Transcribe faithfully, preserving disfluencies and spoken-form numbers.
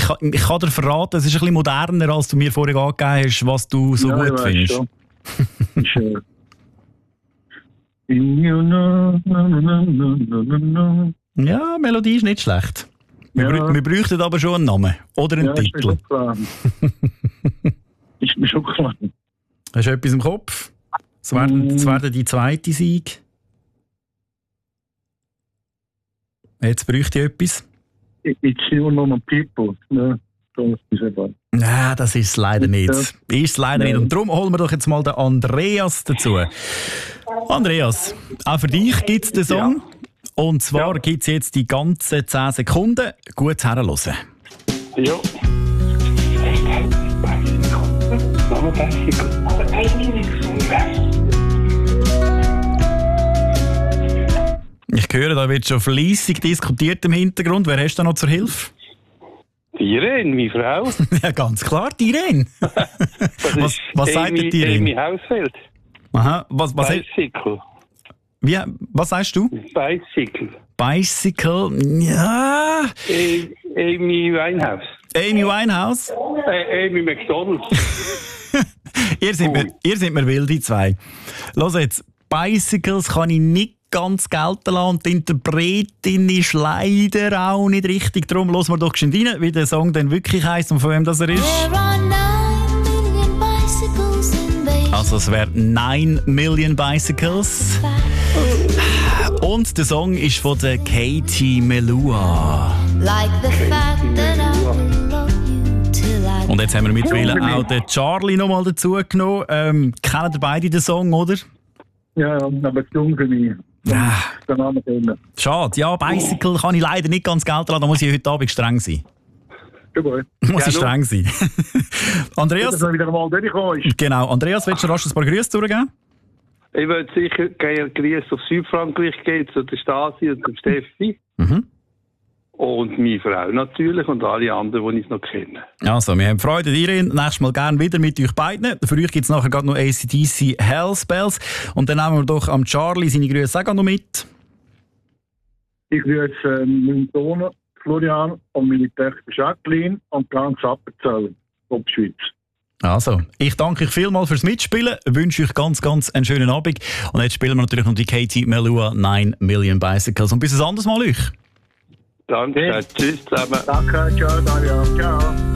ich, ich kann dir verraten, es ist ein bisschen moderner, als du mir vorhin angegeben hast, was du so Ja, gut findest. Ist, äh, you know, no, no, no, no, no, no. Ja, Melodie ist nicht schlecht. Wir, Ja. brü- wir bräuchten aber schon einen Namen oder einen Ja, ist mir Titel. schon klar. Ist mir schon klar. Hast du etwas im Kopf? Es wäre Mm. wär die zweite Sieg. Jetzt bräuchte ich etwas. It's you know my people. Ja, so ist es einfach. Nein, das ist es leider nicht. Ja. Ist es leider Ja. nicht. Und darum holen wir doch jetzt mal den Andreas dazu. Andreas, auch für dich gibt es den Song. Und zwar Ja. gibt es jetzt die ganzen zehn Sekunden. Gut herhören. Ja. Ich höre, da wird schon fleissig diskutiert im Hintergrund. Wer hast du da noch zur Hilfe? Die Irene, meine Frau. Ja, ganz klar, die Irene. Das Was- ist was sagt Amy, denn die Irene? Amy Hausfeld. Aha, was, was, Bicycle. wie, was sagst du? Bicycle. Bicycle, ja. A- Amy Winehouse. Amy Winehouse. Äh, Amy McDonald. Ihr seid, mir, Cool. ihr seid mir wild, die zwei. Los jetzt, Bicycles kann ich nicht ganz gelten lassen und die Interpretin ist leider auch nicht richtig. Darum hören wir doch geschwind rein, wie der Song dann wirklich heisst und von wem das er ist. There are nine million bicycles in Beijing. Also es wäre nine Million Bicycles. Und der Song ist von der Katie Melua. Like the fact that I will love you till I Und jetzt haben wir mittlerweile auch den Charlie noch mal dazu genommen. Ähm, kennen ihr beide den Song, oder? Ja, ja, aber zu jung für mich. Ah, Den Namen kennen. schade. Ja, Bicycle kann ich leider nicht ganz gelten lassen. Da muss ich heute Abend streng sein. Gut. Muss ich Ja, streng sein. Dass Andreas, er wieder mal durchgekommen ist. genau. Andreas, willst du rasch ein paar Grüße durchgeben? Ich würde sicher gerne Grüße auf Südfrankreich geben, zu der Stasi und dem Steffi. Mhm. Und meine Frau natürlich und alle anderen, die ich noch kenne. Also, wir haben Freude an Irene. Nächstes Mal gerne wieder mit euch beiden. Für euch gibt es nachher gerade noch A C D C Hellspells. Und dann nehmen wir doch am Charlie seine Grüße auch noch mit. Ich grüße äh, meinen Sohn Florian und meine Tochter Jacqueline und ganz Appenzell von der Schweiz. Also, ich danke euch vielmals fürs Mitspielen, wünsche euch ganz, ganz einen schönen Abend. Und jetzt spielen wir natürlich noch die Katie Melua nine Million Bicycles. Und bis ein anderes Mal euch. Danke, Okay. tschüss zusammen. Danke, ciao, Daria. Ciao.